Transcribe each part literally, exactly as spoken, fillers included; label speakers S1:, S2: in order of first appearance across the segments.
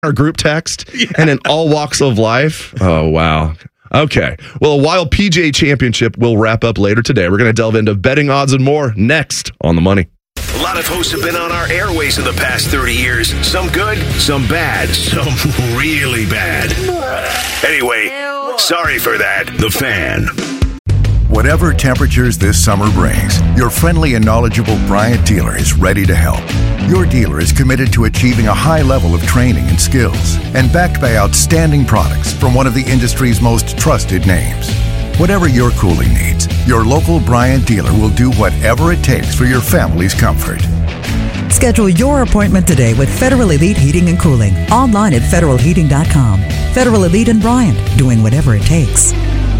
S1: our group text yeah. and in all walks of life. Oh, wow. Okay. Well, a wild P G A Championship will wrap up later today. We're going to delve into betting odds and more next on The Money.
S2: A lot of hosts have been on our airways in the past thirty years. Some good, some bad, some really bad. Anyway, sorry for that. The Fan.
S3: Whatever temperatures this summer brings, your friendly and knowledgeable Bryant dealer is ready to help. Your dealer is committed to achieving a high level of training and skills and backed by outstanding products from one of the industry's most trusted names. Whatever your cooling needs, your local Bryant dealer will do whatever it takes for your family's comfort.
S4: Schedule your appointment today with Federal Elite Heating and Cooling. Online at federal heating dot com. Federal Elite and Bryant, doing whatever it takes.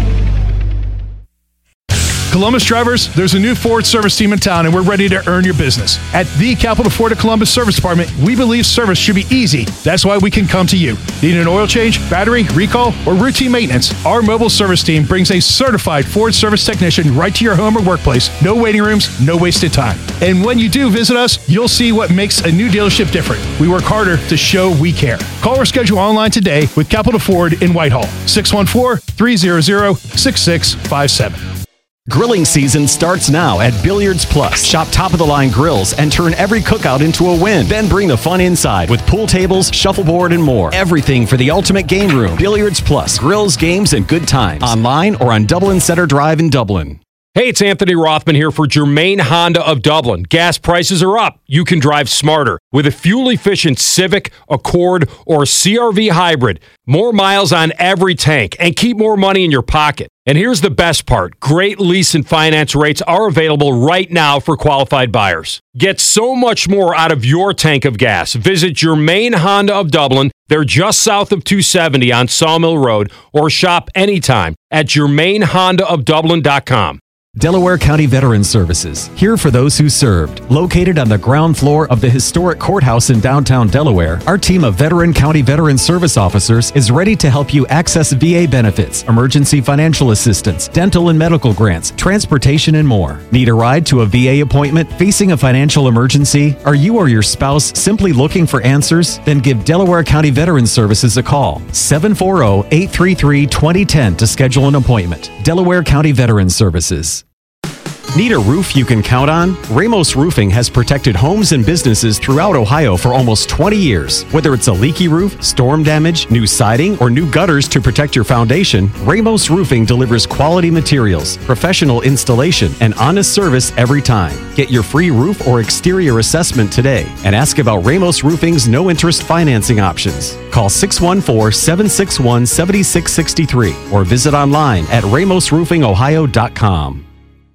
S5: Columbus drivers, there's a new Ford service team in town, and we're ready to earn your business. At the Capital Ford of Columbus Service Department, we believe service should be easy. That's why we can come to you. Need an oil change, battery, recall, or routine maintenance? Our mobile service team brings a certified Ford service technician right to your home or workplace. No waiting rooms, no wasted time. And when you do visit us, you'll see what makes a new dealership different. We work harder to show we care. Call or schedule online today with Capital Ford in Whitehall. six one four, three hundred, six six five seven.
S6: Grilling season starts now at Billiards Plus. Shop top-of-the-line grills and turn every cookout into a win. Then bring the fun inside with pool tables, shuffleboard, and more. Everything for the ultimate game room. Billiards Plus. Grills, games, and good times. Online or on Dublin Center Drive in Dublin.
S7: Hey, it's Anthony Rothman here for Germain Honda of Dublin. Gas prices are up. You can drive smarter with a fuel-efficient Civic, Accord, or C R V hybrid. More miles on every tank and keep more money in your pocket. And here's the best part. Great lease and finance rates are available right now for qualified buyers. Get so much more out of your tank of gas. Visit Germain Honda of Dublin. They're just south of two seventy on Sawmill Road, or shop anytime at germain honda of dublin dot com.
S6: Delaware County Veterans Services, here for those who served. Located on the ground floor of the historic courthouse in downtown Delaware, our team of veteran county veteran service officers is ready to help you access V A benefits, emergency financial assistance, dental and medical grants, transportation, and more. Need a ride to a V A appointment? Facing a financial emergency? Are you or your spouse simply looking for answers? Then give Delaware County Veterans Services a call. seven four zero, eight three three, two zero one zero to schedule an appointment. Delaware County Veterans Services. Need a roof you can count on? Ramos Roofing has protected homes and businesses throughout Ohio for almost twenty years. Whether it's a leaky roof, storm damage, new siding, or new gutters to protect your foundation, Ramos Roofing delivers quality materials, professional installation, and honest service every time. Get your free roof or exterior assessment today and ask about Ramos Roofing's no-interest financing options. Call six one four, seven six one, seven six six three or visit online at ramos roofing ohio dot com.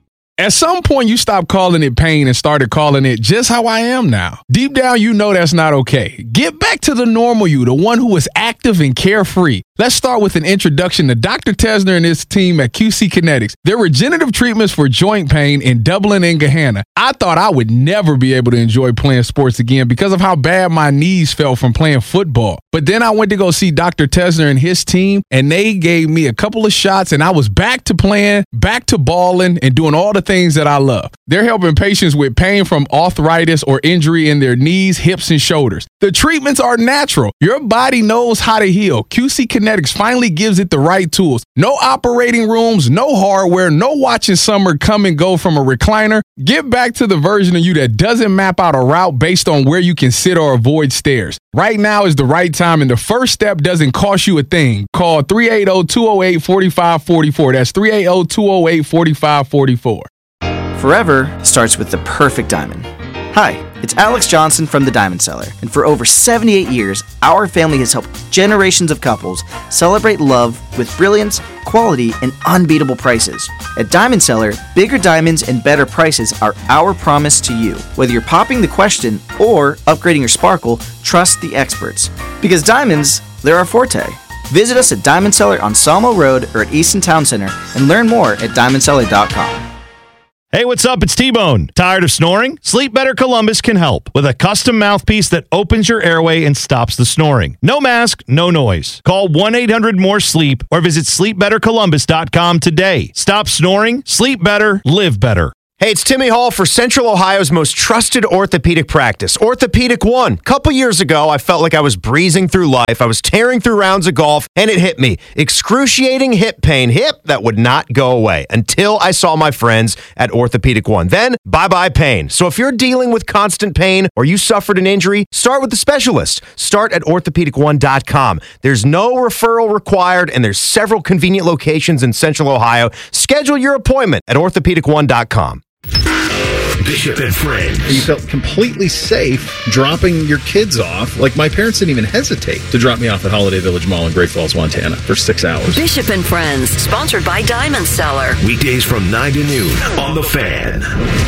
S8: At some point, you stopped calling it pain and started calling it just how I am now. Deep down, you know that's not okay. Get back to the normal you, the one who is active and carefree. Let's start with an introduction to Doctor Tesner and his team at Q C Kinetics. Their regenerative treatments for joint pain in Dublin and Gahanna. I thought I would never be able to enjoy playing sports again because of how bad my knees felt from playing football. But then I went to go see Doctor Tesner and his team, and they gave me a couple of shots, and I was back to playing, back to balling, and doing all the things that I love. They're helping patients with pain from arthritis or injury in their knees, hips, and shoulders. The treatments are natural. Your body knows how to heal. Q C Kinetics finally gives it the right tools. No operating rooms, no hardware, no watching summer come and go from a recliner. Get back to the version of you that doesn't map out a route based on where you can sit or avoid stairs. Right now is the right time, and the first step doesn't cost you a thing. Call three eight zero, two zero eight, four five four four. That's three eight zero, two zero eight, four five four four.
S9: Forever starts with the perfect diamond. Hi, it's Alex Johnson from The Diamond Seller, and for over seventy-eight years, our family has helped generations of couples celebrate love with brilliance, quality, and unbeatable prices. At Diamond Seller, bigger diamonds and better prices are our promise to you. Whether you're popping the question or upgrading your sparkle, trust the experts. Because diamonds, they're our forte. Visit us at Diamond Seller on Sawmill Road or at Easton Town Center and learn more at diamond seller dot com.
S10: Hey, what's up? It's T-Bone. Tired of snoring? Sleep Better Columbus can help with a custom mouthpiece that opens your airway and stops the snoring. No mask, no noise. Call one eight hundred more sleep or visit sleep better columbus dot com today. Stop snoring, sleep better, live better.
S11: Hey, it's Timmy Hall for Central Ohio's most trusted orthopedic practice, Orthopedic One. A couple years ago, I felt like I was breezing through life. I was tearing through rounds of golf, and it hit me. Excruciating hip pain, hip that would not go away until I saw my friends at Orthopedic One. Then, bye-bye pain. So if you're dealing with constant pain or you suffered an injury, start with the specialist. Start at orthopedic one dot com. There's no referral required, and there's several convenient locations in Central Ohio. Schedule your appointment at orthopedic one dot com.
S2: Bishop and Friends.
S12: You felt completely safe dropping your kids off. Like, my parents didn't even hesitate to drop me off at Holiday Village Mall in Great Falls, Montana for six hours.
S13: Bishop and Friends, sponsored by Diamond Seller.
S2: Weekdays from nine to noon on The Fan.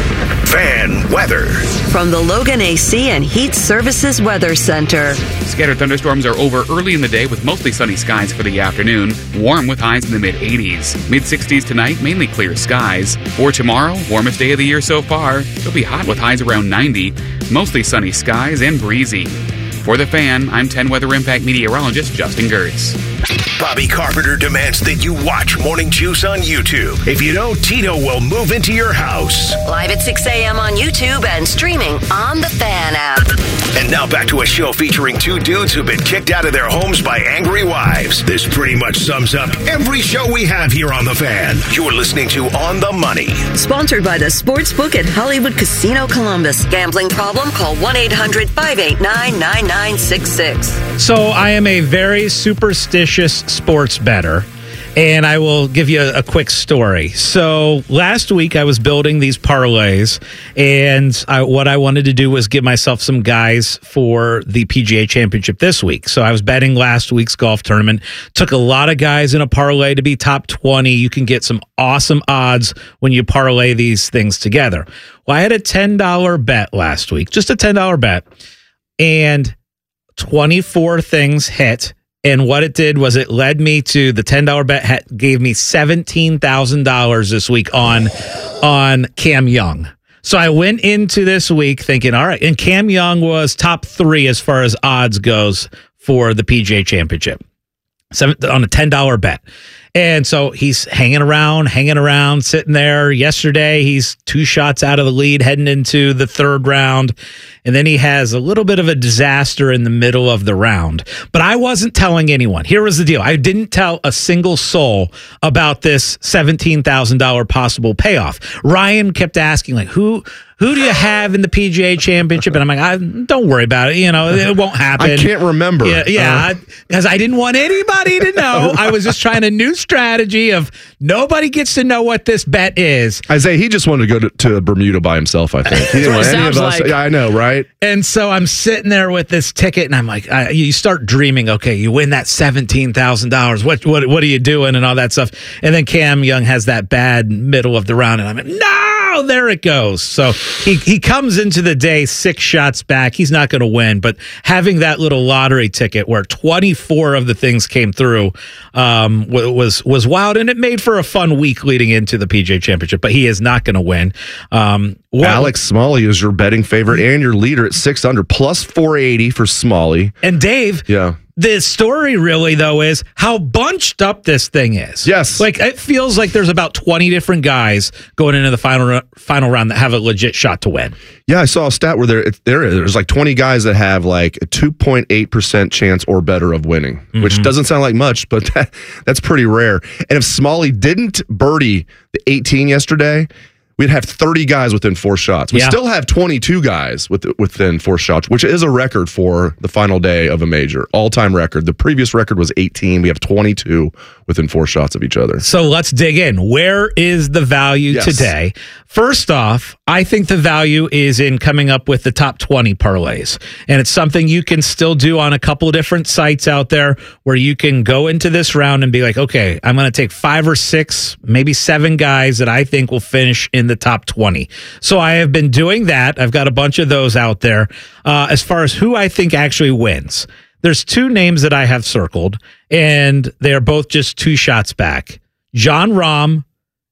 S2: Fan weather.
S13: From the Logan A C and Heat Services Weather Center.
S14: Scattered thunderstorms are over early in the day with mostly sunny skies for the afternoon. Warm with highs in the mid eighties. mid sixties tonight, mainly clear skies. For tomorrow, warmest day of the year so far. It'll be hot with highs around ninety. Mostly sunny skies and breezy. For The Fan, I'm ten Weather Impact meteorologist Justin Gertz.
S2: Bobby Carpenter demands that you watch Morning Juice on YouTube. If you don't, Tito will move into your house.
S13: Live at six a.m. on YouTube and streaming on the Fan app.
S2: And now back to a show featuring two dudes who've been kicked out of their homes by angry wives. This pretty much sums up every show we have here on The Fan. You're listening to On the Money.
S13: Sponsored by the Sportsbook at Hollywood Casino Columbus. Gambling problem? Call one eight hundred five eight nine nine nine six six.
S15: So I am a very superstitious sports bettor, and I will give you a, a quick story. So last week I was building these parlays, and I, what I wanted to do was give myself some guys for the P G A Championship this week. So I was betting last week's golf tournament, took a lot of guys in a parlay to be top twenty. You can get some awesome odds when you parlay these things together. Well, I had a ten dollars bet last week, just a ten dollars bet, and twenty-four things hit. And what it did was it led me to the ten dollars bet had, gave me seventeen thousand dollars this week on on Cam Young. So I went into this week thinking, all right, and Cam Young was top three as far as odds goes for the P G A Championship. Seven, on a ten dollars bet. And so he's hanging around, hanging around, sitting there. Yesterday, he's two shots out of the lead, heading into the third round. And then he has a little bit of a disaster in the middle of the round. But I wasn't telling anyone. Here was the deal. I didn't tell a single soul about this seventeen thousand dollars possible payoff. Ryan kept asking, like, who... Who do you have in the P G A Championship? And I'm like, I, don't worry about it. You know, it won't happen.
S1: I can't remember.
S15: Yeah, yeah, because uh, I didn't want anybody to know. I was just trying a new strategy of nobody gets to know what this bet is.
S1: Isaiah, he just wanted to go to, to Bermuda by himself, I think. He didn't want any of us. Like. Yeah, I know, right?
S15: And so I'm sitting there with this ticket, and I'm like, I, you start dreaming, okay, you win that seventeen thousand dollars. What, what, what are you doing and all that stuff? And then Cam Young has that bad middle of the round, and I'm like, no! Oh, there it goes. So he, he comes into the day six shots back. He's not going to win, but having that little lottery ticket where twenty-four of the things came through um, was was wild, and it made for a fun week leading into the P G A Championship. But he is not going to win. Um,
S1: well, Alex Smalley is your betting favorite and your leader at six under, plus four eighty for Smalley.
S15: And Dave,
S1: yeah.
S15: The story really, though, is how bunched up this thing is.
S1: Yes.
S15: Like, it feels like there's about twenty different guys going into the final final round that have a legit shot to win.
S1: Yeah, I saw a stat where there, there there's like twenty guys that have like a two point eight percent chance or better of winning, mm-hmm. which doesn't sound like much, but that, that's pretty rare. And if Smalley didn't birdie the eighteen yesterday, we'd have thirty guys within four shots. We yeah. still have twenty-two guys with, within four shots, which is a record for the final day of a major. All-time record. The previous record was eighteen. We have twenty-two within four shots of each other.
S15: So let's dig in. Where is the value yes. today? First off, I think the value is in coming up with the top twenty parlays. And it's something you can still do on a couple of different sites out there where you can go into this round and be like, okay, I'm going to take five or six, maybe seven guys that I think will finish in the top twenty. So I have been doing that. I've got a bunch of those out there. Uh, as far as who I think actually wins, there's two names that I have circled, and they're both just two shots back. Jon Rahm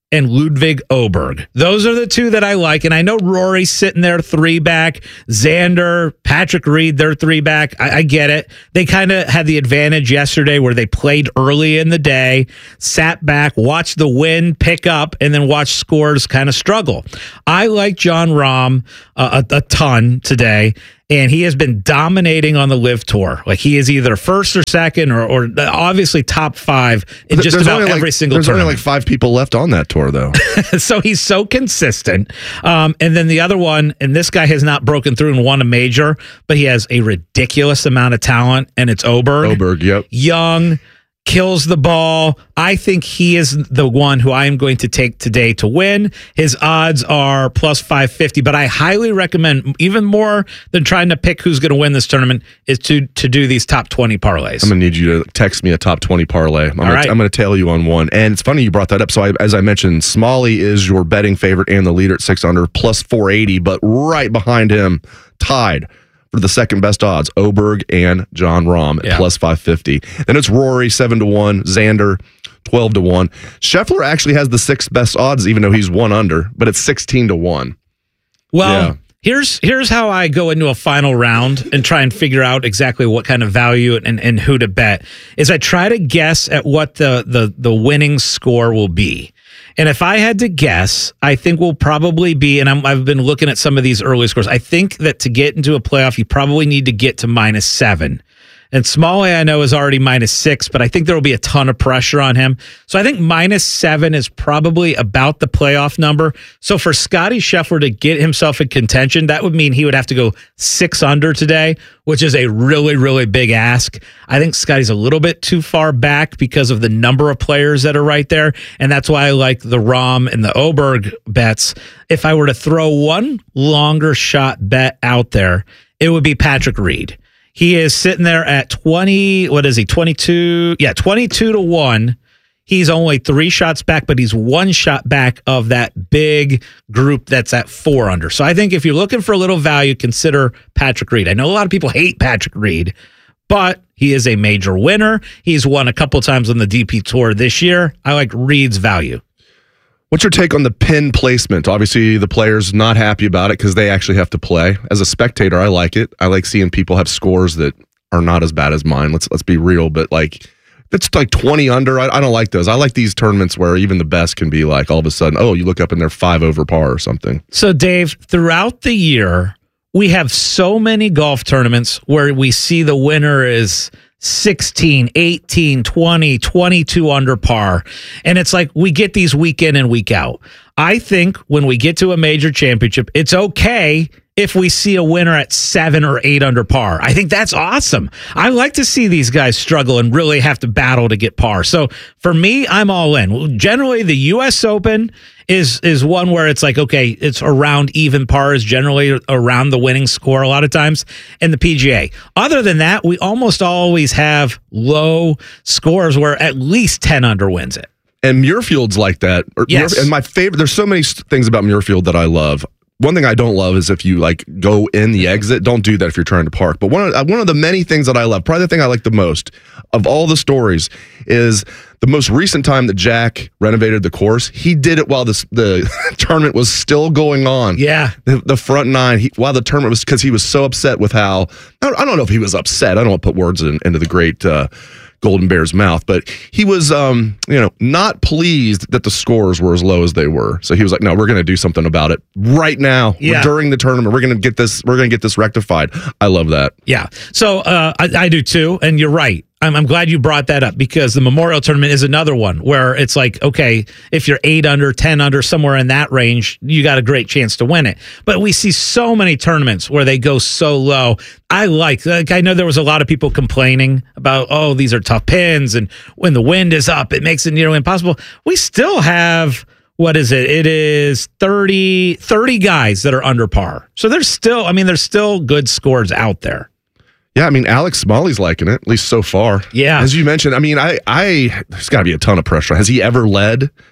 S15: and Ludwig Oberg. Those are the two that I like. And I know Rory's sitting there three back. Xander, Patrick Reed, they're three back. I, I get it. They kind of had the advantage yesterday where they played early in the day, sat back, watched the wind pick up, and then watched scores kind of struggle. I like Jon Rahm uh, a, a ton today. And he has been dominating on the Live Tour. Like he is either first or second, or, or obviously top five in just
S1: there's
S15: about
S1: only
S15: every
S1: like,
S15: single
S1: there's
S15: tournament.
S1: only like five people left on that tour, though.
S15: So he's so consistent. Um, and then the other one, and this guy has not broken through and won a major, but he has a ridiculous amount of talent, and it's Oberg.
S1: Oberg, yep.
S15: Young, kills the ball. I think he is the one who I am going to take today to win. His odds are plus five fifty, but I highly recommend, even more than trying to pick who's going to win this tournament, is to to do these top twenty parlays.
S1: I'm going to need you to text me a top twenty parlay. I'm
S15: All
S1: going
S15: right.
S1: to tail you on one. And it's funny you brought that up. So I, as I mentioned, Smalley is your betting favorite and the leader at six under, plus four eighty, but right behind him, tied for the second best odds, Oberg and Jon Rahm at
S15: Yeah.
S1: plus five fifty. Then it's Rory, seven to one, Xander, twelve to one. Scheffler actually has the sixth best odds, even though he's one under, but it's sixteen to one.
S15: Well,
S1: Yeah.
S15: here's here's how I go into a final round and try and figure out exactly what kind of value and, and who to bet. Is I try to guess at what the, the, the winning score will be. And if I had to guess, I think we'll probably be, and I'm, I've been looking at some of these early scores, I think that to get into a playoff, you probably need to get to minus seven. And Smalley, I know, is already minus six, but I think there will be a ton of pressure on him. So I think minus seven is probably about the playoff number. So for Scottie Scheffler to get himself in contention, that would mean he would have to go six under today, which is a really, really big ask. I think Scotty's a little bit too far back because of the number of players that are right there. And that's why I like the Rahm and the Oberg bets. If I were to throw one longer shot bet out there, it would be Patrick Reed. He is sitting there at twenty, what is he, twenty-two? Yeah, twenty-two to one. He's only three shots back, but he's one shot back of that big group that's at four under. So I think if you're looking for a little value, consider Patrick Reed. I know a lot of people hate Patrick Reed, but he is a major winner. He's won a couple times on the D P Tour this year. I like Reed's value.
S1: What's your take on the pin placement? Obviously, the player's not happy about it because they actually have to play. As a spectator, I like it. I like seeing people have scores that are not as bad as mine. Let's let's be real, but like if it's like twenty under, I, I don't like those. I like these tournaments where even the best can be like all of a sudden, oh, you look up and they're five over par or something.
S15: So, Dave, throughout the year, we have so many golf tournaments where we see the winner is sixteen, eighteen, twenty, twenty-two under par. And it's like we get these week in and week out. I think when we get to a major championship, it's okay if we see a winner at seven or eight under par. I think that's awesome. I like to see these guys struggle and really have to battle to get par. So for me, I'm all in. Generally, the U S Open is is one where it's like, okay, it's around even par is generally around the winning score a lot of times, and the P G A. Other than that, we almost always have low scores where at least ten under wins it.
S1: And Muirfield's like that. Or
S15: Yes.
S1: Muir, and my favorite, there's so many s- things about Muirfield that I love. One thing I don't love is if you like go in the exit. Don't do that if you're trying to park. But one of, uh, one of the many things that I love, probably the thing I like the most of all the stories, is the most recent time that Jack renovated the course. He did it while this, the tournament was still going on.
S15: Yeah.
S1: The, the front nine, he, while the tournament was, because he was so upset with how, I don't, I don't know if he was upset. I don't want to put words in, into the great uh, Golden Bear's mouth, but he was, um, you know, not pleased that the scores were as low as they were. So he was like, "No, we're going to do something about it right now.
S15: Yeah.
S1: During the tournament, we're going to get this. We're going to get this rectified." I love that.
S15: Yeah. So uh, I, I do too. And you're right. I'm, I'm glad you brought that up because the Memorial Tournament is another one where it's like, okay, if you're eight under, ten under, somewhere in that range, you got a great chance to win it. But we see so many tournaments where they go so low. I like, like I know there was a lot of people complaining about, oh, these are tough pins. And when the wind is up, it makes it nearly impossible. We still have, what is it? It is thirty, thirty guys that are under par. So there's still, I mean, there's still good scores out there.
S1: Yeah, I mean, Alex Smalley's liking it, at least so far.
S15: Yeah.
S1: As you mentioned, I mean, I, I there's got to be a ton of pressure. Has he ever led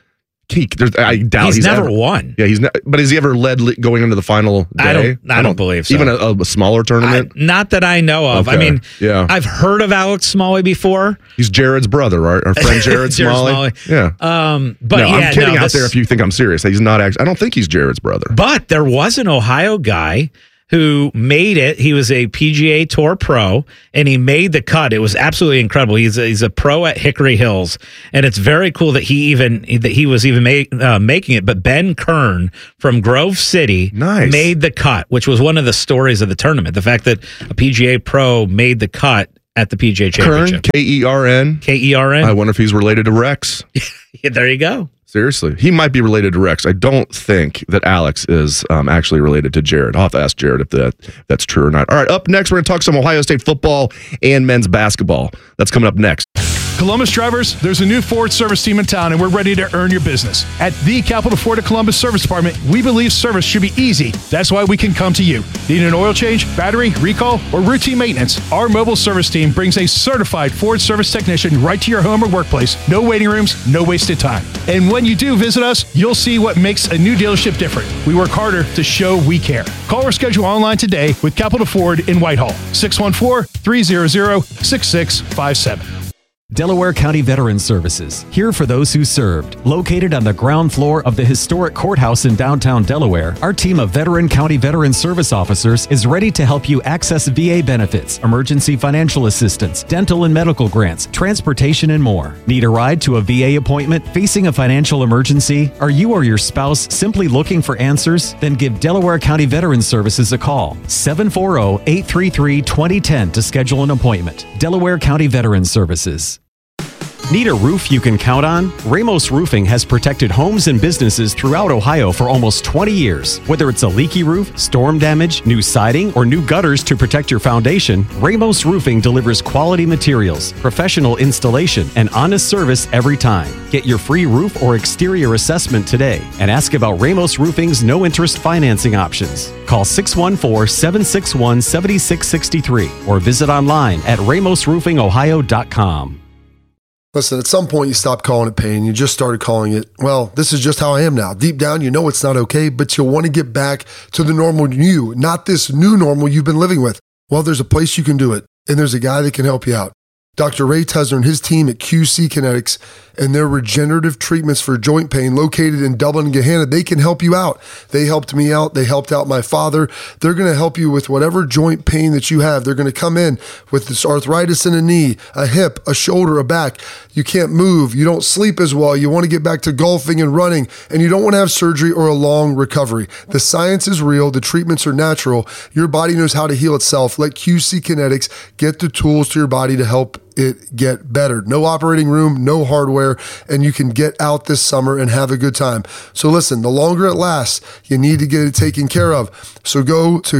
S1: He, I doubt
S15: he's,
S1: he's
S15: never
S1: ever,
S15: won.
S1: Yeah, he's ne- but has he ever led li- going into the final day?
S15: I don't. I, I don't believe so.
S1: Even a, a smaller tournament.
S15: I, not that I know of.
S1: Okay.
S15: I mean,
S1: yeah.
S15: I've heard of Alex Smalley before.
S1: He's Jared's brother, right? Our friend Jared,
S15: Jared
S1: Smalley.
S15: Smalley.
S1: Yeah.
S15: Um, but
S1: no,
S15: yeah,
S1: I'm kidding
S15: no,
S1: out
S15: this,
S1: there. If you think I'm serious, he's not actually. I don't think he's Jared's brother.
S15: But there was an Ohio guy who made it. He was a P G A Tour pro, and he made the cut. It was absolutely incredible. He's a, he's a pro at Hickory Hills, and it's very cool that he even that he was even make, uh, making it. But Ben Kern from Grove City
S1: nice.
S15: made the cut, which was one of the stories of the tournament. The fact that a P G A pro made the cut at the P G A Championship.
S1: Kern, K E R N.
S15: K E R N.
S1: I wonder if he's related to Rex.
S15: Yeah, there you go.
S1: Seriously, he might be related to Rex. I don't think that Alex is um, actually related to Jared. I'll have to ask Jared if that if that's true or not. All right, up next, we're going to talk some Ohio State football and men's basketball. That's coming up next.
S5: Columbus drivers, there's a new Ford service team in town, and we're ready to earn your business. At the Capital Ford of Columbus Service Department, we believe service should be easy. That's why we can come to you. Need an oil change, battery, recall, or routine maintenance? Our mobile service team brings a certified Ford service technician right to your home or workplace. No waiting rooms, no wasted time. And when you do visit us, you'll see what makes a new dealership different. We work harder to show we care. Call or schedule online today with Capital Ford in Whitehall, six one four, three hundred, six six five seven.
S6: Delaware County Veterans Services, here for those who served. Located on the ground floor of the historic courthouse in downtown Delaware, our team of veteran county veteran service officers is ready to help you access V A benefits, emergency financial assistance, dental and medical grants, transportation, and more. Need a ride to a V A appointment? Facing a financial emergency? Are you or your spouse simply looking for answers? Then give Delaware County Veterans Services a call. seven four zero, eight three three, two zero one zero to schedule an appointment. Delaware County Veterans Services. Need a roof you can count on? Ramos Roofing has protected homes and businesses throughout Ohio for almost twenty years. Whether it's a leaky roof, storm damage, new siding, or new gutters to protect your foundation, Ramos Roofing delivers quality materials, professional installation, and honest service every time. Get your free roof or exterior assessment today and ask about Ramos Roofing's no-interest financing options. Call six one four, seven six one, seven six six three or visit online at ramos roofing ohio dot com.
S16: Listen, at some point you stopped calling it pain. You just started calling it, well, this is just how I am now. Deep down, you know it's not okay, but you want to get back to the normal you, not this new normal you've been living with. Well, there's a place you can do it, and there's a guy that can help you out. Doctor Ray Tesner and his team at Q C Kinetics and their regenerative treatments for joint pain located in Dublin and Gahanna, they can help you out. They helped me out. They helped out my father. They're going to help you with whatever joint pain that you have. They're going to come in with this arthritis in a knee, a hip, a shoulder, a back. You can't move. You don't sleep as well. You want to get back to golfing and running, and you don't want to have surgery or a long recovery. The science is real. The treatments are natural. Your body knows how to heal itself. Let Q C Kinetics get the tools to your body to help it get better. No operating room, no hardware, and you can get out this summer and have a good time. So listen, the longer it lasts, you need to get it taken care of. So go to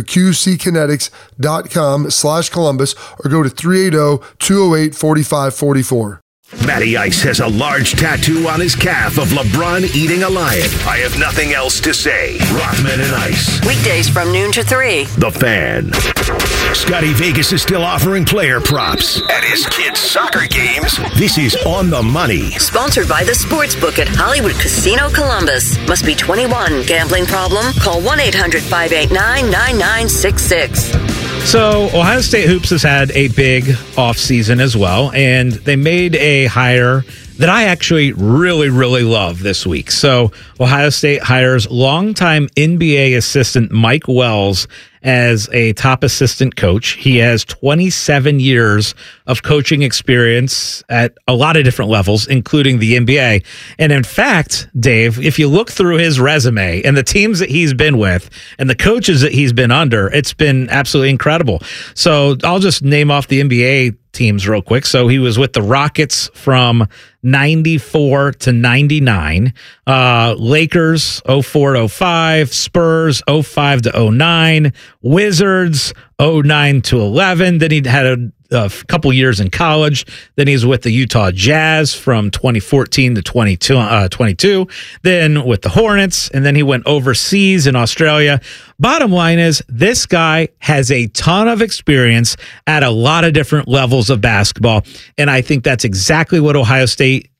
S16: qckinetics.com slash Columbus or go to three eight zero, two zero eight, four five four four.
S2: Matty Ice has a large tattoo on his calf of LeBron eating a lion. I have nothing else to say. Rothman and Ice.
S13: Weekdays from noon to three.
S2: The Fan. Scotty Vegas is still offering player props at his kids' soccer games. This is On the Money.
S13: Sponsored by the Sportsbook at Hollywood Casino Columbus. Must be twenty-one. Gambling problem? Call one eight hundred, five eight nine, nine nine six six.
S15: So Ohio State Hoops has had a big offseason as well, and they made a hire that I actually really, really love this week. So Ohio State hires longtime N B A assistant Mike Wells as a top assistant coach. He has twenty-seven years of coaching experience at a lot of different levels, including the N B A. And in fact, Dave, if you look through his resume and the teams that he's been with and the coaches that he's been under, it's been absolutely incredible. So I'll just name off the N B A teams real quick. So he was with the Rockets from ninety-four to ninety-nine, uh, Lakers oh four to oh five, Spurs oh five to oh nine, Wizards oh nine to eleven. Then he had a, a couple years in college. Then he's with the Utah Jazz from twenty fourteen to twenty-two, uh, twenty-two. Then with the Hornets, and then he went overseas in Australia. Bottom line is, this guy has a ton of experience at a lot of different levels of basketball, and I think that's exactly what Ohio State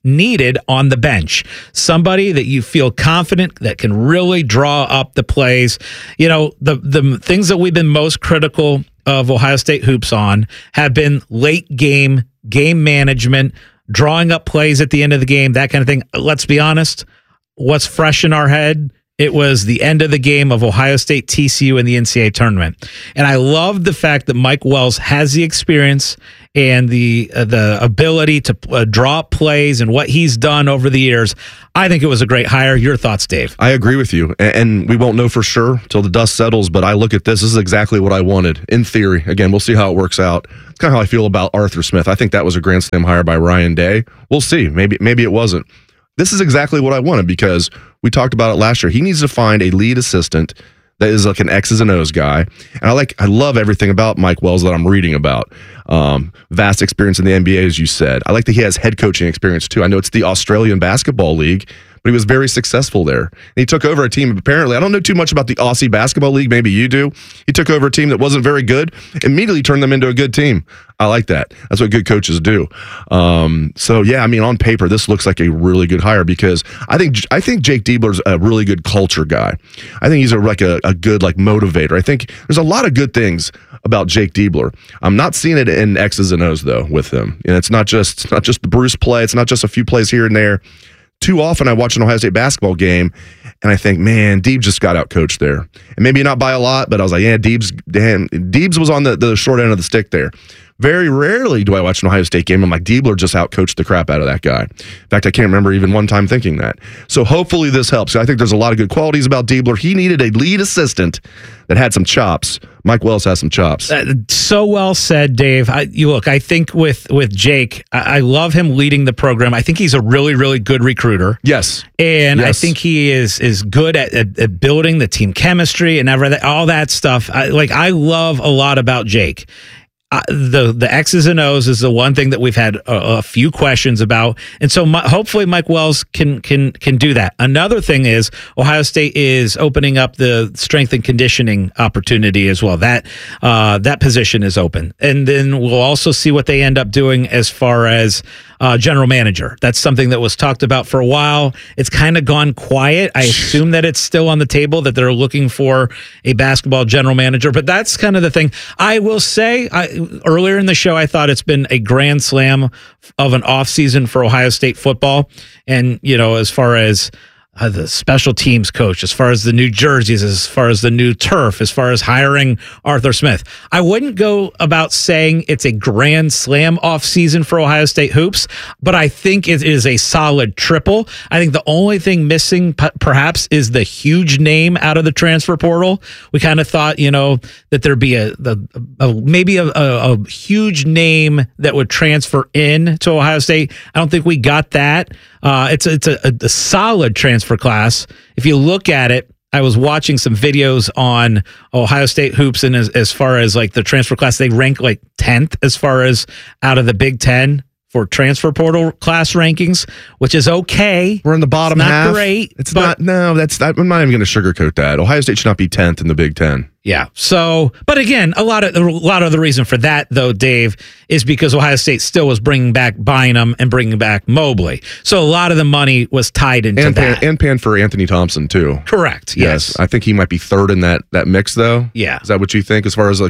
S15: needed on the bench. Somebody that you feel confident that can really draw up the plays. You know, the the things that we've been most critical of Ohio State hoops on have been late game, game management, drawing up plays at the end of the game, that kind of thing. Let's be honest, what's fresh in our head? It was the end of the game of Ohio State T C U in the N C double A tournament. And I love the fact that Mike Wells has the experience and the uh, the ability to uh, draw up plays and what he's done over the years. I think it was a great hire. Your thoughts, Dave?
S1: I agree with you. And, and we won't know for sure till the dust settles, but I look at this. This is exactly what I wanted in theory. Again, we'll see how it works out. It's kind of how I feel about Arthur Smith. I think that was a Grand Slam hire by Ryan Day. We'll see. Maybe maybe it wasn't. This is exactly what I wanted because we talked about it last year. He needs to find a lead assistant that is like an X's and O's guy. And I like, I love everything about Mike Wells that I'm reading about. Um, vast experience in the N B A, as you said. I like that he has head coaching experience too. I know it's the Australian Basketball League, but he was very successful there. And he took over a team, apparently, I don't know too much about the Aussie Basketball League, maybe you do. He took over a team that wasn't very good, immediately turned them into a good team. I like that. That's what good coaches do. Um, so, yeah, I mean, on paper, this looks like a really good hire because I think I think Jake Diebler's a really good culture guy. I think he's a, like a, a good like motivator. I think there's a lot of good things about Jake Diebler. I'm not seeing it in X's and O's, though, with him. And it's not just it's not just the Bruce play. It's not just a few plays here and there. Too often I watch an Ohio State basketball game and I think, man, Deeb just got out coached there. And maybe not by a lot, but I was like, yeah, Deeb's, damn, Deeb's was on the, the short end of the stick there. Very rarely do I watch an Ohio State game. I'm like, Diebler just out-coached the crap out of that guy. In fact, I can't remember even one time thinking that. So hopefully this helps. I think there's a lot of good qualities about Diebler. He needed a lead assistant that had some chops. Mike Wells has some chops.
S15: Uh, so well said, Dave. I, you look, I think with, with Jake, I, I love him leading the program. I think he's a really, really good recruiter.
S1: Yes.
S15: And
S1: yes.
S15: I think he is is good at, at, at building the team chemistry and everything, all that stuff. I, like, I love a lot about Jake. Uh, the the X's and O's is the one thing that we've had a, a few questions about, and so my, hopefully Mike Wells can can can do that. Another thing is Ohio State is opening up the strength and conditioning opportunity as well. That uh, that position is open, and then we'll also see what they end up doing as far as uh, general manager. That's something that was talked about for a while. It's kind of gone quiet. I assume that it's still on the table that they're looking for a basketball general manager, but that's kind of the thing. I will say, I, earlier in the show, I thought it's been a grand slam of an offseason for Ohio State football. And, you know, as far as Uh, the special teams coach, as far as the new jerseys, as far as the new turf, as far as hiring Arthur Smith. I wouldn't go about saying it's a grand slam offseason for Ohio State hoops, but I think it is a solid triple. I think the only thing missing p- perhaps is the huge name out of the transfer portal. We kind of thought, you know, that there'd be a, a, a maybe a, a, a huge name that would transfer in to Ohio State. I don't think we got that. Uh, it's it's a, a, a solid transfer class. If you look at it, I was watching some videos on Ohio State hoops, and as, as far as like the transfer class, they rank like tenth as far as out of the Big Ten for transfer portal class rankings, which is okay.
S1: We're in the bottom
S15: it's not
S1: half.
S15: Great.
S1: It's not. No, that's. I'm not even going to sugarcoat that. Ohio State should not be tenth in the Big Ten.
S15: Yeah. So, but again, a lot of a lot of the reason for that, though, Dave, is because Ohio State still was bringing back Bynum and bringing back Mobley. So a lot of the money was tied into
S1: and
S15: that.
S1: Pan, and pan for Anthony Thompson too.
S15: Correct. Yes.
S1: yes. I think he might be third in that that mix, though.
S15: Yeah.
S1: Is that what you think? As far as like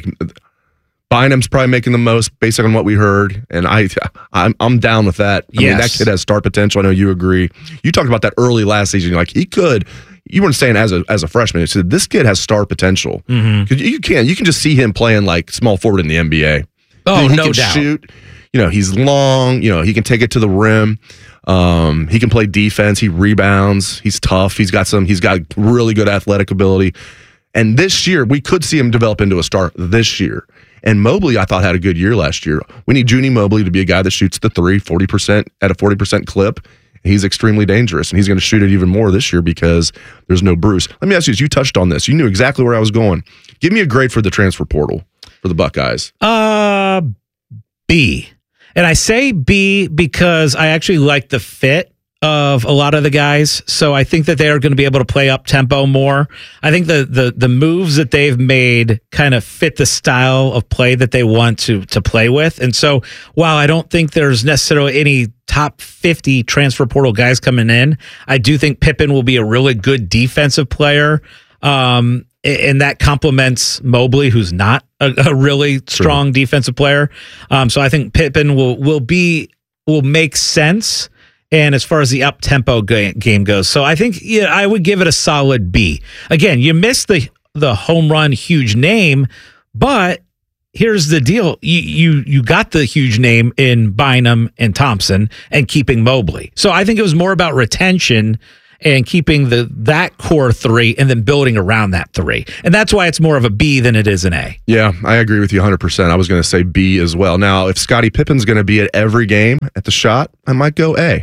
S1: Bynum's probably making the most, based on what we heard, and I, I'm I'm down with that. I
S15: yes.
S1: mean, that kid has star potential. I know you agree. You talked about that early last season. You're like, he could. You weren't saying as a as a freshman. You said this kid has star potential.
S15: Mm-hmm.
S1: Cause you can you can just see him playing like small forward in the N B A.
S15: Oh,
S1: he
S15: no
S1: can
S15: doubt.
S1: Shoot. You know, he's long. You know, he can take it to the rim. Um, he can play defense. He rebounds. He's tough. He's got some. He's got really good athletic ability. And this year, we could see him develop into a star this year. And Mobley, I thought, had a good year last year. We need Junie Mobley to be a guy that shoots the three, forty percent at a forty percent clip. He's extremely dangerous, and he's going to shoot it even more this year because there's no Bruce. Let me ask you, as you touched on this, you knew exactly where I was going. Give me a grade for the transfer portal for the Buckeyes.
S15: Uh, B. And I say B because I actually like the fit of a lot of the guys. So I think that they are going to be able to play up tempo more. I think the the the moves that they've made kind of fit the style of play that they want to to play with. And so while I don't think there's necessarily any top fifty transfer portal guys coming in, I do think Pippen will be a really good defensive player. Um, and that complements Mobley, who's not a, a really strong True. defensive player. Um, so I think Pippen will will be will make sense. And as far as the up-tempo game goes, so I think yeah, I would give it a solid B. Again, you missed the the home run huge name, but here's the deal: you you you got the huge name in Bynum and Thompson and keeping Mobley. So I think it was more about retention and keeping the that core three and then building around that three. And that's why it's more of a B than it is an A.
S1: Yeah, I agree with you one hundred percent. I was going to say B as well. Now, if Scottie Pippen's going to be at every game at the shot, I might go A.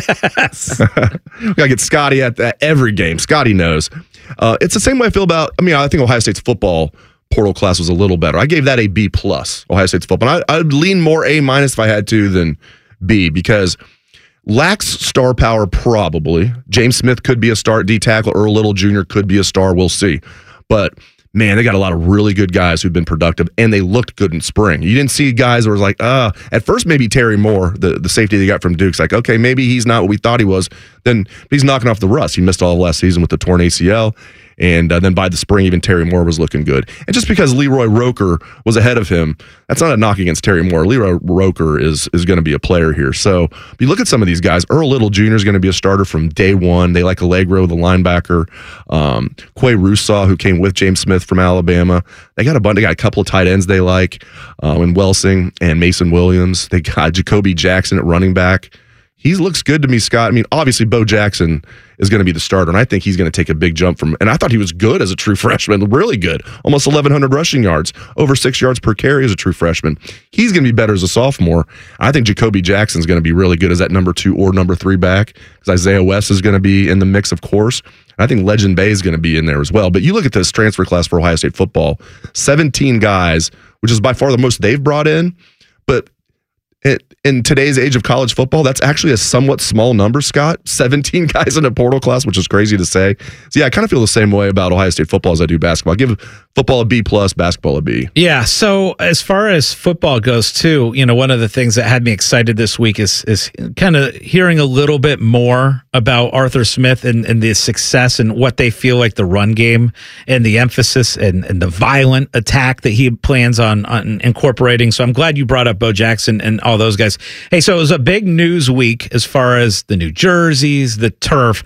S15: Yes.
S1: We got to get Scottie at, at every game. Scottie knows. Uh, it's the same way I feel about, I mean, I think Ohio State's football portal class was a little better. I gave that a B plus, Ohio State's football. And I, I'd lean more A minus if I had to than B, because lacks star power, probably. James Smith could be a star at D tackle. Earl Little Junior could be a star. We'll see. But, man, they got a lot of really good guys who've been productive, and they looked good in spring. You didn't see guys that was like, uh, at first maybe Terry Moore, the, the safety they got from Duke's like, okay, maybe he's not what we thought he was. Then he's knocking off the rust. He missed all of last season with the torn A C L. And uh, then by the spring, even Terry Moore was looking good. And just because Leroy Roker was ahead of him, that's not a knock against Terry Moore. Leroy Roker is is going to be a player here. So if you look at some of these guys, Earl Little Junior is going to be a starter from day one. They like Allegro, the linebacker. Um, Quay Russaw, who came with James Smith from Alabama. They got a bunch. They got a couple of tight ends they like, uh, in Welsing and Mason Williams. They got Jacoby Jackson at running back. He looks good to me, Scott. I mean, obviously, Bo Jackson is going to be the starter, and I think he's going to take a big jump from, and I thought he was good as a true freshman, really good. Almost eleven hundred rushing yards, over six yards per carry as a true freshman. He's going to be better as a sophomore. I think Jacoby Jackson's going to be really good as that number two or number three back, because Isaiah West is going to be in the mix, of course. And I think Legend Bay is going to be in there as well. But you look at this transfer class for Ohio State football, seventeen guys, which is by far the most they've brought in, but It, in today's age of college football, that's actually a somewhat small number, Scott. seventeen guys in a portal class, which is crazy to say. So, yeah, I kind of feel the same way about Ohio State football as I do basketball. I give football a B plus, basketball a B.
S15: Yeah, so as far as football goes, too, you know, one of the things that had me excited this week is is kind of hearing a little bit more about Arthur Smith and, and the success and what they feel like the run game and the emphasis and, and the violent attack that he plans on, on incorporating. So I'm glad you brought up Bo Jackson and all those guys. Hey, so it was a big news week as far as the new jerseys, the turf,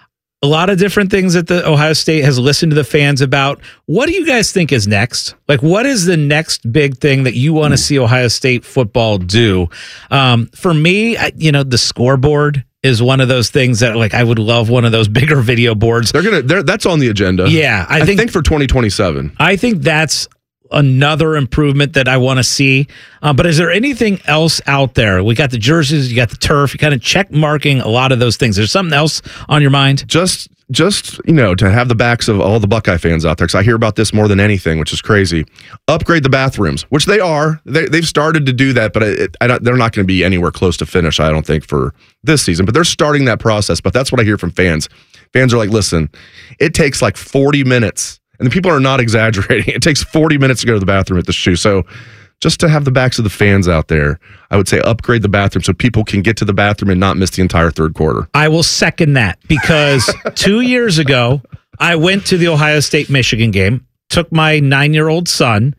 S15: a lot of different things that the Ohio State has listened to the fans about. What do you guys think is next? Like, what is the next big thing that you want to see Ohio State football do? Um, for me, I, you know, the scoreboard is one of those things that, like, I would love one of those bigger video boards.
S1: They're gonna. They're, that's on the agenda.
S15: Yeah, I,
S1: I
S15: think,
S1: think for twenty twenty-seven.
S15: I think that's another improvement that I want to see. Uh, but is there anything else out there? We got the jerseys, you got the turf, you kind of check marking a lot of those things. There's something else on your mind?
S1: Just, just you know, to have the backs of all the Buckeye fans out there, because I hear about this more than anything, which is crazy. Upgrade the bathrooms, which they are. They, they've started to do that, but it, I don't, they're not going to be anywhere close to finish, I don't think, for this season. But they're starting that process. But that's what I hear from fans. Fans are like, listen, it takes like forty minutes. And the people are not exaggerating. It takes forty minutes to go to the bathroom at the shoe. So just to have the backs of the fans out there, I would say upgrade the bathroom so people can get to the bathroom and not miss the entire third quarter.
S15: I will second that, because two years ago, I went to the Ohio State-Michigan game, took my nine-year-old son,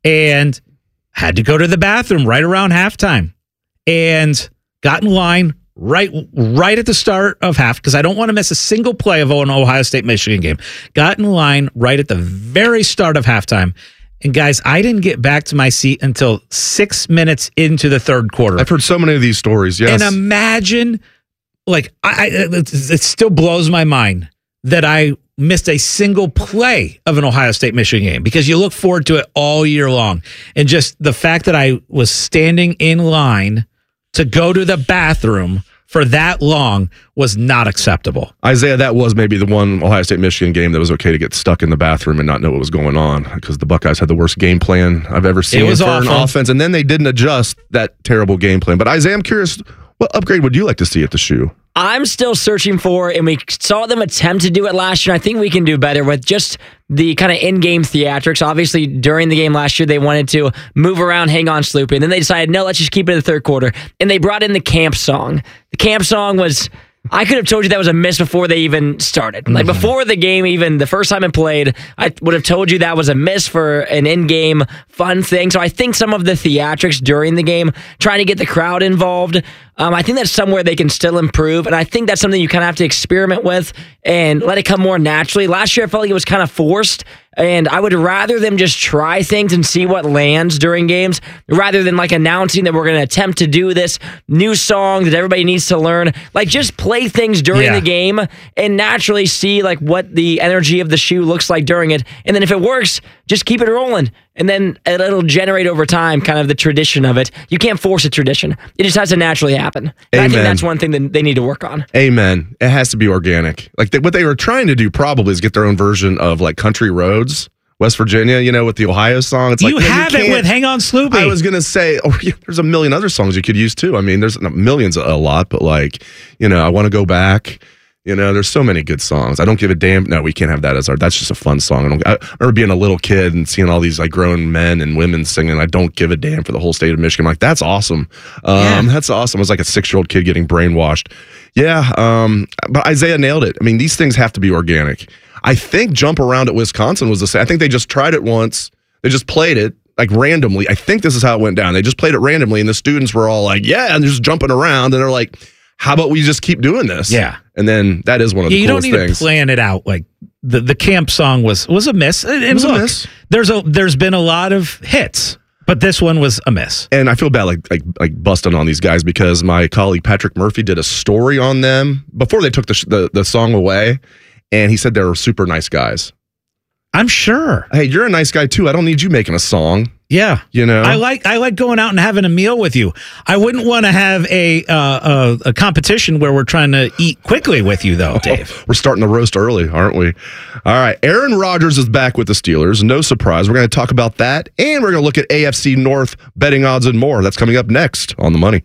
S15: and had to go to the bathroom right around halftime. And got in line right right at the start of half, because I don't want to miss a single play of an Ohio State-Michigan game. Got in line right at the very start of halftime. And guys, I didn't get back to my seat until six minutes into the third quarter.
S1: I've heard so many of these stories, yes.
S15: And imagine, like, I, I it, it still blows my mind that I missed a single play of an Ohio State-Michigan game, because you look forward to it all year long. And just the fact that I was standing in line to go to the bathroom for that long was not acceptable.
S1: Isaiah, that was maybe the one Ohio State-Michigan game that was okay to get stuck in the bathroom and not know what was going on, because the Buckeyes had the worst game plan I've ever seen
S15: it was
S1: for
S15: awful.
S1: an offense, and then they didn't adjust that terrible game plan. But Isaiah, I'm curious, what upgrade would you like to see at the shoe?
S17: I'm still searching for, and we saw them attempt to do it last year. I think we can do better with just the kind of in-game theatrics. Obviously, during the game last year, they wanted to move around, hang on, Sloopy. And then they decided, no, let's just keep it in the third quarter. And they brought in the camp song. The camp song was... I could have told you that was a miss before they even started. Like, before the game even, the first time it played, I would have told you that was a miss for an in-game fun thing. So I think some of the theatrics during the game, trying to get the crowd involved, um, I think that's somewhere they can still improve. And I think that's something you kind of have to experiment with and let it come more naturally. Last year, I felt like it was kind of forced. And I would rather them just try things and see what lands during games rather than like announcing that we're going to attempt to do this new song that everybody needs to learn. Like, just play things during
S15: Yeah.
S17: the game and naturally see like what the energy of the shoe looks like during it. And then if it works, just keep it rolling. And then it'll generate over time kind of the tradition of it. You can't force a tradition. It just has to naturally happen. And I think
S1: Amen.
S17: that's one thing that they need to work on.
S1: Amen. It has to be organic. Like they, what they were trying to do probably is get their own version of like Country Roads, West Virginia, you know, with the Ohio song. It's like,
S15: You
S1: man,
S15: have it
S1: can't-
S15: with Hang On Sloopy.
S1: I was going to say, oh, yeah, there's a million other songs you could use too. I mean, there's not millions a lot, but like, you know, I Want to Go Back. You know, there's so many good songs. I Don't Give a Damn. No, we can't have that as our, that's just a fun song. I, don't, I remember being a little kid and seeing all these like grown men and women singing I Don't Give a Damn for the whole state of Michigan. I'm like, that's awesome. Um,
S15: Yeah.
S1: That's awesome. I was like a six-year-old kid getting brainwashed. Yeah, um, but Isaiah nailed it. I mean, these things have to be organic. I think Jump Around at Wisconsin was the same. I think they just tried it once. They just played it like randomly. I think this is how it went down. They just played it randomly and the students were all like, yeah, and they're just jumping around. And they're like, how about we just keep doing this?
S15: Yeah.
S1: And then that is one of
S15: Yeah,
S1: the
S15: you don't
S1: coolest
S15: need
S1: things.
S15: to plan it out. Like the, the camp song was was a miss. And
S1: It was a
S15: look,
S1: miss.
S15: There's a there's been a lot of hits, but this one was a miss.
S1: And I feel bad like like like busting on these guys because my colleague Patrick Murphy did a story on them before they took the sh- the, the song away, and he said they were super nice guys.
S15: I'm sure.
S1: Hey, you're a nice guy too. I don't need you making a song.
S15: Yeah,
S1: you know.
S15: I like I like going out and having a meal with you. I wouldn't want to have a uh, a, a competition where we're trying to eat quickly with you, though, Dave.
S1: We're starting the roast early, aren't we? All right. Aaron Rodgers is back with the Steelers. No surprise. We're going to talk about that, and we're going to look at A F C North betting odds and more. That's coming up next on The Money.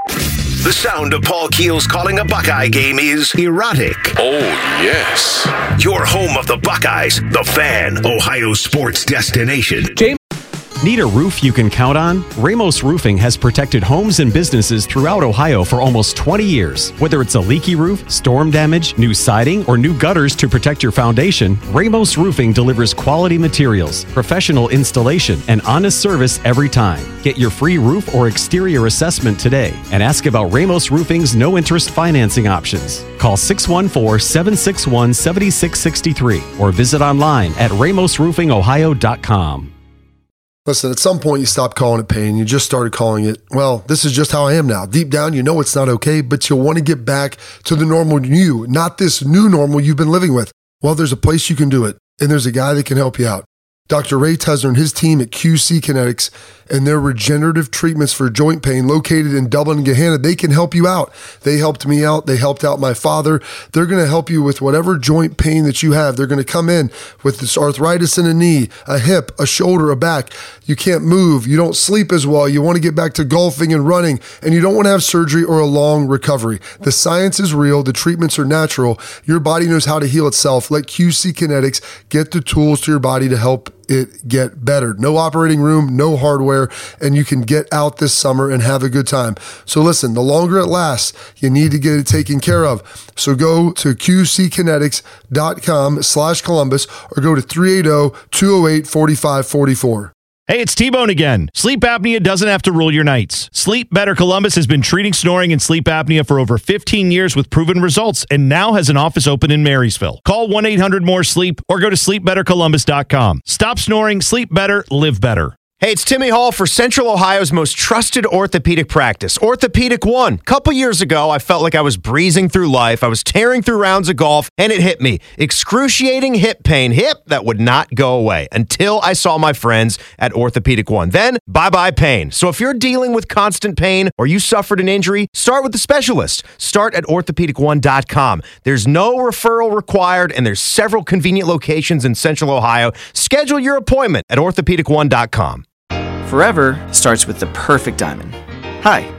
S2: The sound of Paul Keels calling a Buckeye game is erotic. Oh, yes. Your home of the Buckeyes, the Fan, Ohio sports destination.
S6: James. Need a roof you can count on? Ramos Roofing has protected homes and businesses throughout Ohio for almost twenty years. Whether it's a leaky roof, storm damage, new siding, or new gutters to protect your foundation, Ramos Roofing delivers quality materials, professional installation, and honest service every time. Get your free roof or exterior assessment today and ask about Ramos Roofing's no-interest financing options. Call six one four, seven six one, seven six six three or visit online at ramos roofing ohio dot com.
S16: Listen, at some point you stopped calling it pain. You just started calling it, well, this is just how I am now. Deep down, you know it's not okay, but you want to get back to the normal you, not this new normal you've been living with. Well, there's a place you can do it, and there's a guy that can help you out. Doctor Ray Tesner and his team at Q C Kinetics and their regenerative treatments for joint pain located in Dublin and Gahanna, they can help you out. They helped me out. They helped out my father. They're going to help you with whatever joint pain that you have. They're going to come in with this arthritis in a knee, a hip, a shoulder, a back. You can't move. You don't sleep as well. You want to get back to golfing and running, and you don't want to have surgery or a long recovery. The science is real. The treatments are natural. Your body knows how to heal itself. Let Q C Kinetics get the tools to your body to help it get better. No operating room, no hardware, and you can get out this summer and have a good time. So listen, the longer it lasts, you need to get it taken care of. So go to q c kinetics dot com slash Columbus or go to three eight zero, two zero eight, four five four four.
S10: Hey, it's T-Bone again. Sleep apnea doesn't have to rule your nights. Sleep Better Columbus has been treating snoring and sleep apnea for over fifteen years with proven results and now has an office open in Marysville. Call one eight hundred more sleep or go to sleep better columbus dot com. Stop snoring, sleep better, live better.
S11: Hey, it's Timmy Hall for Central Ohio's most trusted orthopedic practice, Orthopedic One. A couple years ago, I felt like I was breezing through life. I was tearing through rounds of golf, and it hit me. Excruciating hip pain, hip that would not go away until I saw my friends at Orthopedic One. Then, bye-bye pain. So if you're dealing with constant pain or you suffered an injury, start with the specialist. Start at orthopedic one dot com. There's no referral required, and there's several convenient locations in Central Ohio. Schedule your appointment at orthopedic one dot com.
S9: Forever starts with the perfect diamond. Hi,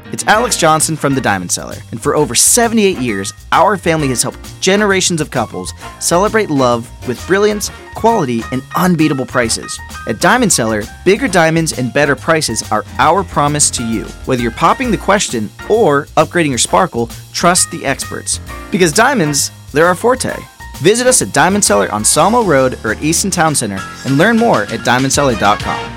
S9: it's Alex Johnson from the Diamond Cellar, and for over seventy-eight years, our family has helped generations of couples celebrate love with brilliance, quality, and unbeatable prices. At Diamond Cellar, bigger diamonds and better prices are our promise to you. Whether you're popping the question or upgrading your sparkle, trust the experts. Because diamonds, they're our forte. Visit us at Diamond Cellar on Sawmill Road or at Easton Town Center and learn more at diamond cellar dot com.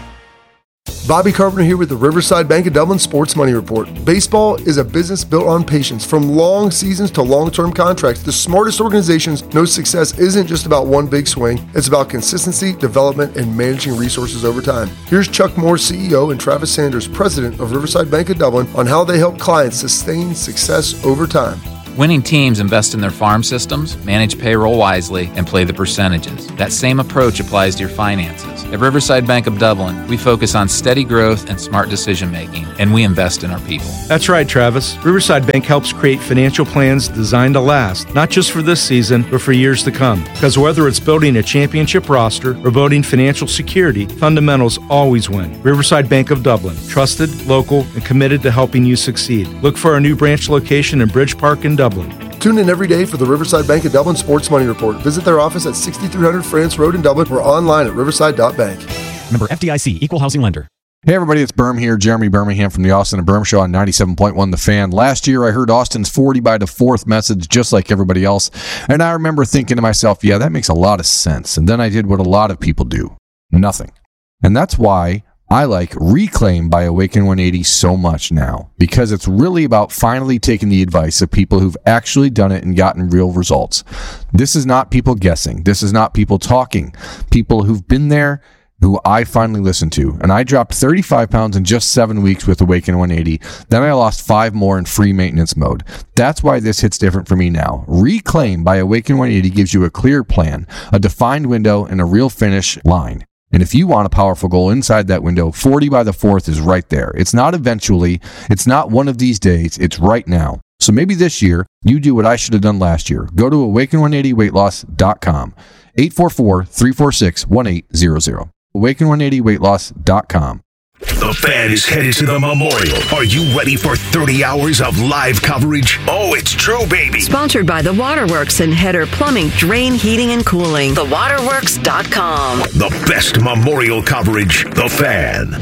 S16: Bobby Carpenter here with the Riverside Bank of Dublin Sports Money Report. Baseball is a business built on patience. From long seasons to long-term contracts, the smartest organizations know success isn't just about one big swing. It's about consistency, development, and managing resources over time. Here's Chuck Moore, C E O, and Travis Sanders, President of Riverside Bank of Dublin, on how they help clients sustain success over time.
S18: Winning teams invest in their farm systems, manage payroll wisely, and play the percentages. That same approach applies to your finances. At Riverside Bank of Dublin, we focus on steady growth and smart decision-making, and we invest in our people.
S19: That's right, Travis. Riverside Bank helps create financial plans designed to last, not just for this season, but for years to come. Because whether it's building a championship roster or building financial security, fundamentals always win. Riverside Bank of Dublin, trusted, local, and committed to helping you succeed. Look for our new branch location in Bridge Park in Dublin.
S16: Tune in every day for the Riverside Bank of Dublin Sports Money Report. Visit their office at sixty-three hundred France Road in Dublin or online at riverside dot bank.
S6: Member F D I C, Equal Housing Lender.
S20: Hey everybody, it's Berm here, Jeremy Birmingham from the Austin and Berm Show on ninety-seven point one The Fan. Last year I heard Austin's forty by the fourth message just like everybody else, and I remember thinking to myself, yeah, that makes a lot of sense. And then I did what a lot of people do, nothing. And that's why I like Reclaim by Awaken one eighty so much now, because it's really about finally taking the advice of people who've actually done it and gotten real results. This is not people guessing. This is not people talking. People who've been there, who I finally listened to. And I dropped thirty-five pounds in just seven weeks with Awaken one eighty. Then I lost five more in free maintenance mode. That's why this hits different for me now. Reclaim by Awaken one eighty gives you a clear plan, a defined window, and a real finish line. And if you want a powerful goal inside that window, forty by the fourth is right there. It's not eventually. It's not one of these days. It's right now. So maybe this year, you do what I should have done last year. Go to awaken one eighty weight loss dot com. eight four four, three four six, one eight zero zero. awaken one eighty weight loss dot com.
S2: The Fan is headed to the Memorial. Are you ready for thirty hours of live coverage? Oh, it's true, baby.
S13: Sponsored by The Waterworks and Header Plumbing, Drain, Heating, and Cooling. the waterworks dot com.
S2: The best Memorial coverage. The Fan.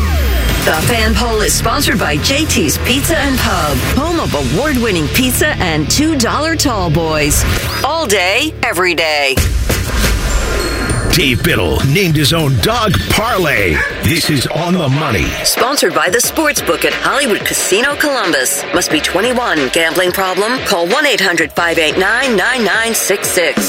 S13: The Fan Poll is sponsored by J T's Pizza and Pub, home of award-winning pizza and two dollar tall boys. All day, every day.
S2: Dave Biddle named his own dog Parlay. This is On the Money.
S13: Sponsored by the Sportsbook at Hollywood Casino Columbus. Must be twenty-one. Gambling problem? Call one eight hundred, five eight nine, nine nine six six.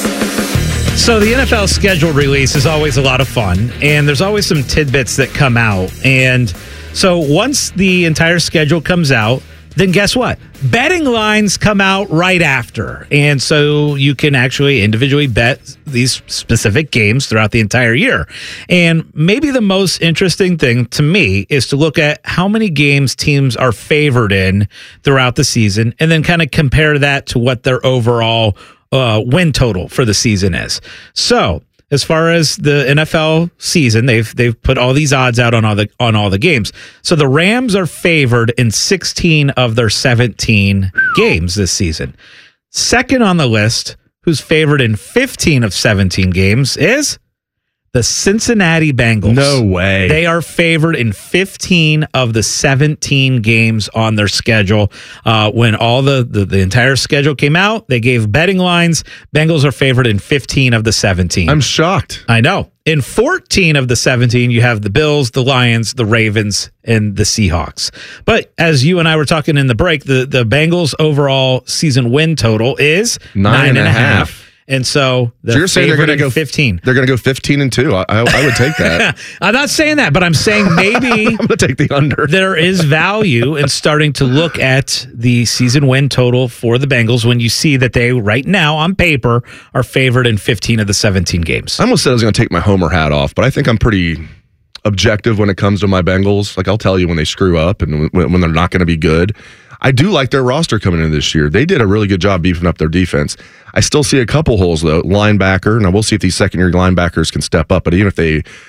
S15: So the N F L schedule release is always a lot of fun, and there's always some tidbits that come out. And so once the entire schedule comes out, then guess what? Betting lines come out right after. And so you can actually individually bet these specific games throughout the entire year. And maybe the most interesting thing to me is to look at how many games teams are favored in throughout the season and then kind of compare that to what their overall uh, win total for the season is. So as far as the N F L season, they've they've put all these odds out on all the on all the games. So the Rams are favored in sixteen of their seventeen games this season. Second on the list, who's favored in fifteen of seventeen games, is the Cincinnati Bengals.
S1: No way.
S15: They are favored in fifteen of the seventeen games on their schedule. Uh, when all the, the, the entire schedule came out, they gave betting lines. Bengals are favored in fifteen of the seventeen.
S1: I'm shocked.
S15: I know. In fourteen of the seventeen, you have the Bills, the Lions, the Ravens, and the Seahawks. But as you and I were talking in the break, the, the Bengals' overall season win total is
S1: nine,
S15: nine
S1: and,
S15: and
S1: a half.
S15: half. And so,
S1: so you're saying they're going to go
S15: fifteen.
S1: They're going to go fifteen and two. I, I, I would take that.
S15: I'm not saying that, but I'm saying maybe
S1: I'm going to take the under.
S15: There is value in starting to look at the season win total for the Bengals when you see that they, right now on paper, are favored in fifteen of the seventeen games.
S1: I almost said I was going to take my homer hat off, but I think I'm pretty objective when it comes to my Bengals. Like, I'll tell you when they screw up and when, when they're not going to be good. I do like their roster coming in this year. They did a really good job beefing up their defense. I still see a couple holes, though. Linebacker, and we'll see if these second-year linebackers can step up. But even if they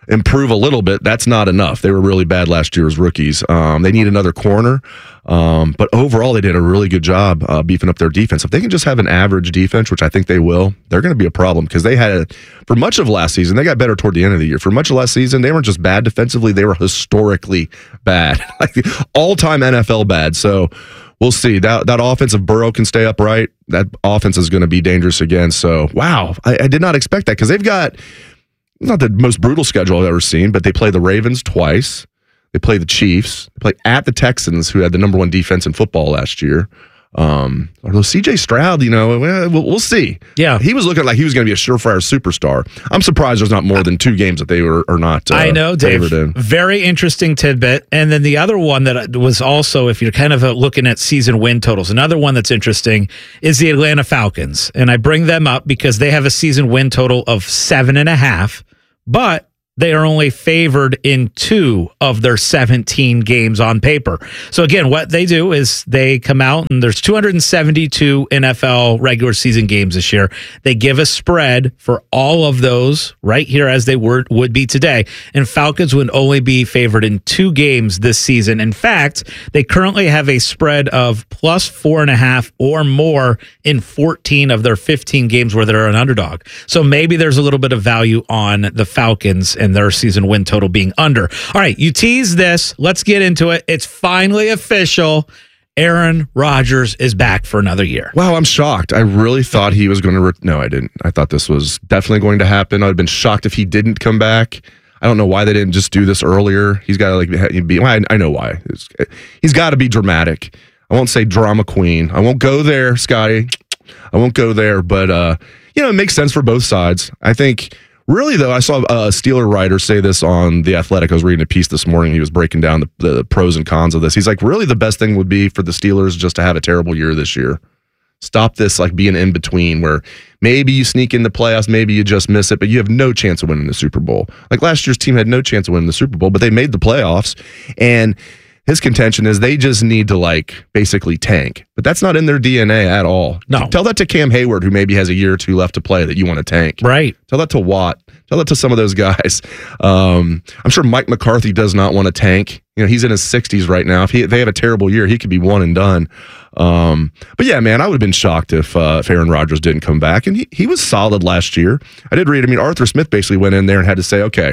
S1: improve a little bit, that's not enough. They were really bad last year as rookies. Um, they need another corner. Um, but overall, they did a really good job uh, beefing up their defense. If they can just have an average defense, which I think they will, they're going to be a problem because they had, a, for much of last season, they got better toward the end of the year. For much of last season, they weren't just bad defensively, they were historically bad. Like all-time N F L bad. So we'll see. That that offense, if Burrow can stay upright, that offense is going to be dangerous again. So, wow, I, I did not expect that because they've got not the most brutal schedule I've ever seen, but they play the Ravens twice. They play the Chiefs. They play at the Texans, who had the number one defense in football last year. Um, although C J Stroud, you know, we'll, we'll see.
S15: Yeah.
S1: He was looking like he was going to be a surefire superstar. I'm surprised there's not more than two games that they were are not uh,
S15: I know, Dave.
S1: favored in.
S15: Very interesting tidbit. And then the other one that was also, if you're kind of looking at season win totals, another one that's interesting is the Atlanta Falcons. And I bring them up because they have a season win total of seven and a half, but they are only favored in two of their seventeen games on paper. So again, what they do is they come out and there's two hundred seventy-two N F L regular season games this year. They give a spread for all of those right here as they were, would be today. And Falcons would only be favored in two games this season. In fact, they currently have a spread of plus four and a half or more in fourteen of their fifteen games where they're an underdog. So maybe there's a little bit of value on the Falcons and their season win total being under. All right, you tease this. Let's get into it. It's finally official. Aaron Rodgers is back for another year.
S1: Wow, I'm shocked. I really thought he was going to... Re- no, I didn't. I thought this was definitely going to happen. I'd been shocked if he didn't come back. I don't know why they didn't just do this earlier. He's got to like be... Well, I, I know why. It's, he's got to be dramatic. I won't say drama queen. I won't go there, Scotty. I won't go there, but, uh, you know, it makes sense for both sides. I think... Really, though, I saw a Steeler writer say this on The Athletic. I was reading a piece this morning. He was breaking down the, the pros and cons of this. He's like, really, the best thing would be for the Steelers just to have a terrible year this year. Stop this, like, being in between where maybe you sneak in the playoffs, maybe you just miss it, but you have no chance of winning the Super Bowl. Like, last year's team had no chance of winning the Super Bowl, but they made the playoffs. And his contention is they just need to, like, basically tank. But that's not in their D N A at all.
S15: No.
S1: Tell that to Cam Hayward, who maybe has a year or two left to play, that you want to tank.
S15: Right.
S1: Tell that to Watt. Tell that to some of those guys. Um, I'm sure Mike McCarthy does not want to tank. You know, he's in his sixties right now. If, he, if they have a terrible year, he could be one and done. Um, but yeah, man, I would have been shocked if, uh, if Aaron Rodgers didn't come back. And he, he was solid last year. I did read, I mean, Arthur Smith basically went in there and had to say, okay,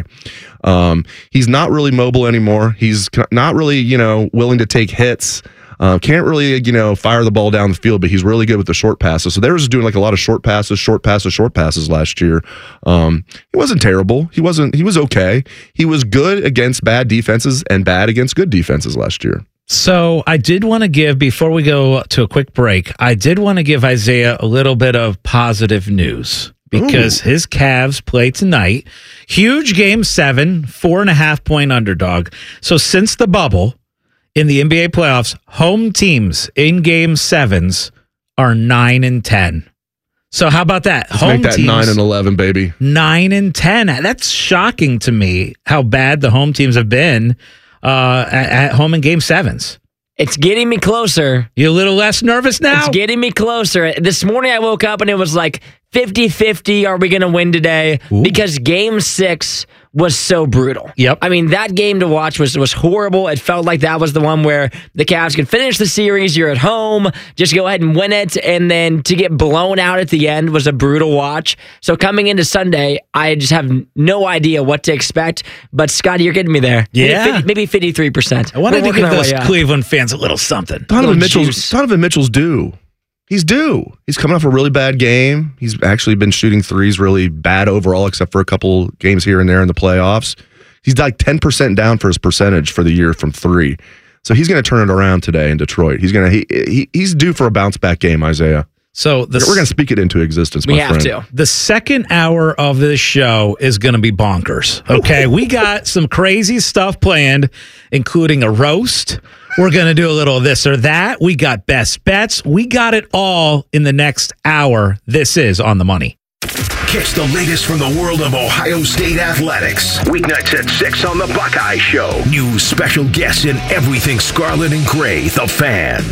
S1: um, he's not really mobile anymore. He's not really, you know, willing to take hits. Uh, can't really, you know, fire the ball down the field, but he's really good with the short passes. So they were just doing like a lot of short passes, short passes, short passes last year. Um, he wasn't terrible. He wasn't, he was okay. He was good against bad defenses and bad against good defenses last year.
S15: So I did want to give, before we go to a quick break, I did want to give Isaiah a little bit of positive news because Ooh. his Cavs play tonight. Huge game seven, four and a half point underdog. So since the bubble, in the N B A playoffs, home teams in game sevens are nine and ten. So how about that?
S1: Let's
S15: home
S1: make that
S15: teams,
S1: nine and eleven, baby.
S15: Nine and ten. That's shocking to me how bad the home teams have been uh, at, at home in game sevens.
S17: It's getting me closer.
S15: You a little less nervous now?
S17: It's getting me closer. This morning I woke up and it was like fifty-fifty. Are we going to win today? Ooh. Because game six was so brutal.
S15: Yep.
S17: I mean, that game to watch was was horrible. It felt like that was the one where the Cavs could finish the series. You're at home. Just go ahead and win it. And then to get blown out at the end was a brutal watch. So coming into Sunday, I just have no idea what to expect. But, Scotty, you're getting me there.
S15: Yeah.
S17: Maybe, maybe fifty-three percent.
S15: I wanted We're to give those Cleveland fans a little something.
S1: Donovan Mitchell's, Donovan Mitchell's due. He's due. He's coming off a really bad game. He's actually been shooting threes really bad overall, except for a couple games here and there in the playoffs. He's like ten percent down for his percentage for the year from three. So he's going to turn it around today in Detroit. He's going to he, he he's due for a bounce back game, Isaiah.
S15: So the,
S1: we're going to speak it into existence.
S17: We
S1: my
S17: have
S1: friend.
S17: to.
S15: The second hour of this show is going to be bonkers. Okay, we got some crazy stuff planned, including a roast. We're going to do a little of this or that. We got best bets. We got it all in the next hour. This is On the Money.
S2: Catch the latest from the world of Ohio State athletics. Weeknights at six on the Buckeye Show. News, special guests, and everything Scarlet and Gray, the Fan.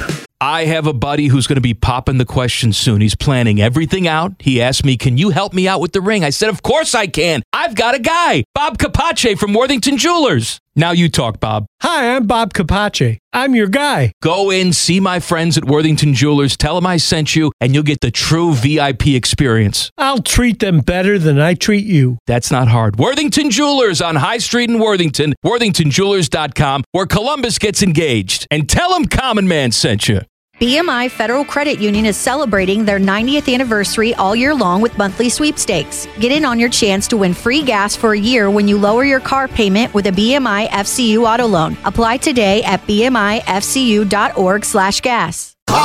S21: I have a buddy who's going to be popping the question soon. He's planning everything out. He asked me, can you help me out with the ring? I said, of course I can. I've got a guy, Bob Capace from Worthington Jewelers. Now you talk, Bob.
S22: Hi, I'm Bob Capace. I'm your guy.
S21: Go in, see my friends at Worthington Jewelers, tell them I sent you, and you'll get the true V I P experience.
S22: I'll treat them better than I treat you.
S21: That's not hard. Worthington Jewelers on High Street in Worthington, worthington jewelers dot com, where Columbus gets engaged. And tell them Common Man sent you.
S23: B M I Federal Credit Union is celebrating their ninetieth anniversary all year long with monthly sweepstakes. Get in on your chance to win free gas for a year when you lower your car payment with a B M I F C U auto loan. Apply today at b m i f c u dot org slash gas.